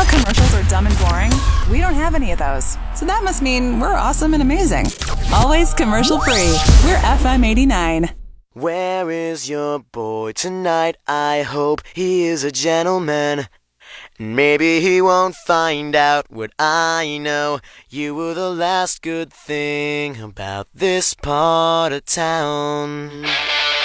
how commercials are dumb and boring? We don't have any of those. So that must mean we're awesome and amazing. Always commercial free. We're FM 89. Where is your boy tonight? I hope he is a gentleman. Maybe he won't find out what I know. You were the last good thing about this part of town.